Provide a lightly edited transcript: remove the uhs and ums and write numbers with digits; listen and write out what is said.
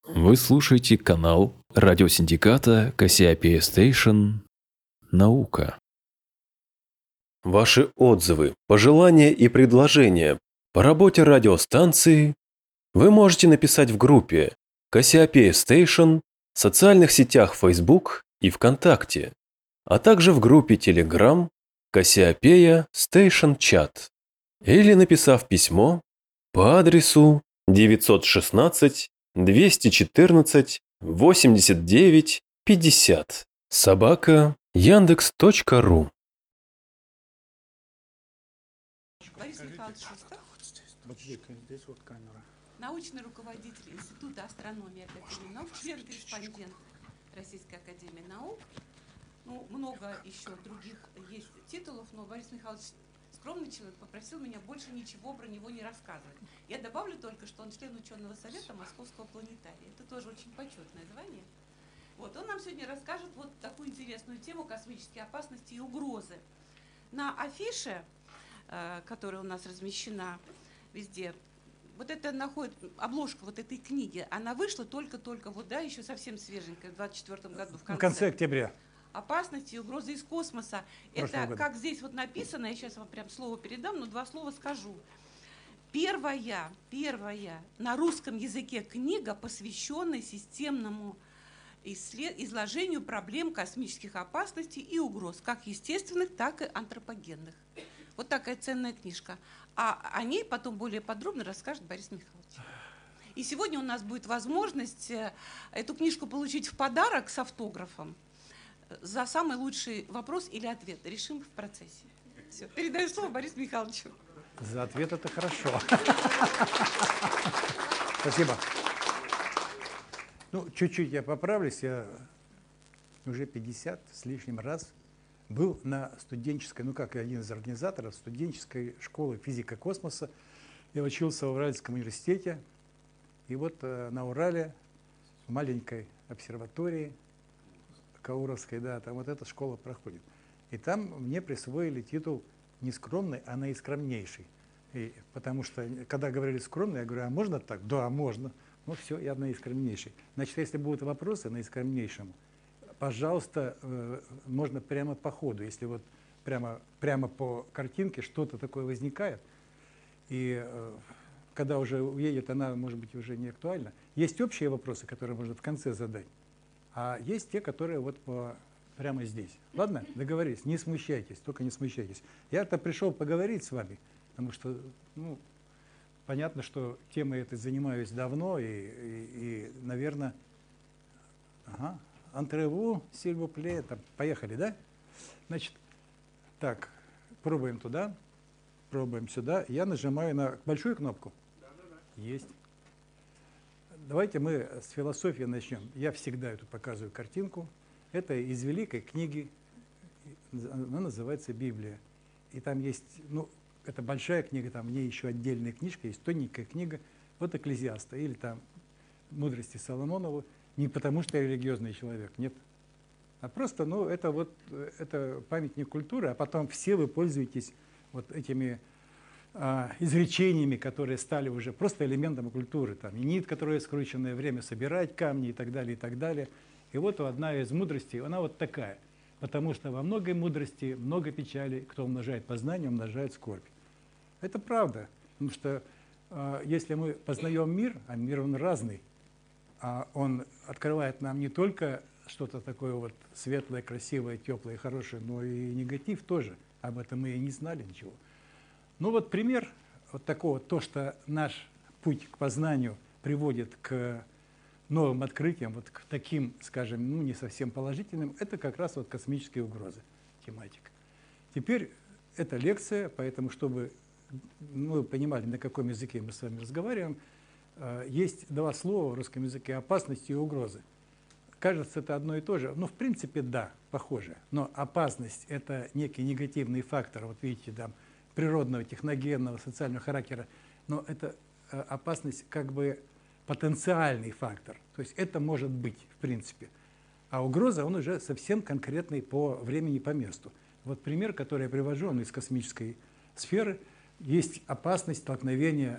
Вы слушаете канал радиосиндиката Кассиопея Стейшн «Наука». Ваши отзывы, пожелания и предложения по работе радиостанции вы можете написать в группе Кассиопея Стейшн в социальных сетях Facebook и ВКонтакте, а также в группе Telegram Кассиопея Стейшн Чат, или написав письмо по адресу 916 214 89 50 @yandex.ru. Борис Михайлович Шустов, Здесь вот камера. научный руководитель Института астрономии и Академии наук, член-корреспондент Российской академии наук. Ну, много еще других есть титулов, но Борис Михайлович, скромный человек, попросил меня больше ничего про него не рассказывать. Я добавлю только, что он член ученого совета Московского планетария. Это тоже очень почетное звание. Вот, он нам сегодня расскажет вот такую интересную тему космические опасности и угрозы. На афише, которая у нас размещена везде, вот это находит обложка вот этой книги, она вышла только-только, вот, да, еще совсем свеженькая, в 2024 году. В конце октября. Опасности и угрозы из космоса. Это, как здесь вот написано, я сейчас вам прям слово передам, но два слова скажу. Первая на русском языке книга, посвященная системному изложению проблем космических опасностей и угроз, как естественных, так и антропогенных. Вот такая ценная книжка. А о ней потом более подробно расскажет Борис Михайлович. И сегодня у нас будет возможность эту книжку получить в подарок с автографом за самый лучший вопрос или ответ. Решим в процессе. Все. Передаю слово Борису Михайловичу. За ответ это хорошо. Спасибо. Ну, чуть-чуть я поправлюсь. Я уже 50 с лишним раз был на студенческой, ну как один из организаторов студенческой школы физика космоса. Я учился в Уральском университете. И вот на Урале, в маленькой обсерватории Кауровской, да, там вот эта школа проходит. И там мне присвоили титул не скромный, а наискромнейший. И потому что, когда говорили скромный, я говорю, а можно так? Да, можно. Ну все, я наискромнейший. Значит, если будут вопросы наискромнейшему, пожалуйста, можно прямо по ходу, если вот прямо по картинке что-то такое возникает, и когда уже уедет, она, может быть, уже не актуальна. Есть общие вопросы, которые можно в конце задать, а есть те, которые вот прямо здесь. Ладно, договорились, не смущайтесь, только не смущайтесь. Я-то пришел поговорить с вами, потому что, ну, понятно, что темой этой занимаюсь давно, и наверное, Антреву, сильвупле, поехали, да? Значит, так, пробуем туда, пробуем сюда. Я нажимаю на большую кнопку. Есть. Давайте мы с философии начнем. Я всегда эту показываю картинку. Это из великой книги, она называется «Библия». И там есть, ну, это большая книга, там в ней еще отдельная книжка, есть тоненькая книга, вот «Экклезиаста», или там «Мудрости Соломонова». Не потому, что я религиозный человек, нет. А просто, ну, это вот, это памятник культуры, а потом все вы пользуетесь вот этими изречениями, которые стали уже просто элементом культуры. Там «Нит, которая скрученное время собирать камни» и так далее, и так далее. И вот одна из мудростей, она вот такая. Потому что во многой мудрости много печали, кто умножает познание, умножает скорбь. Это правда, потому что если мы познаем мир, а мир он разный, он открывает нам не только что-то такое вот светлое, красивое, теплое, хорошее, но и негатив тоже. Об этом мы и не знали ничего. Ну вот пример вот такого, то, что наш путь к познанию приводит к новым открытиям, вот к таким, скажем, ну не совсем положительным, это как раз вот космические угрозы, тематика. Теперь это лекция, поэтому, чтобы мы понимали, на каком языке мы с вами разговариваем, есть два слова в русском языке: опасность и угрозы. Кажется, это одно и то же. Ну, в принципе, да, похоже. Но опасность – это некий негативный фактор, вот видите, там, природного, техногенного, социального характера. Но это опасность как бы потенциальный фактор. То есть это может быть, в принципе. А угроза, он уже совсем конкретный по времени, по месту. Вот пример, который я привожу, он из космической сферы. Есть опасность столкновения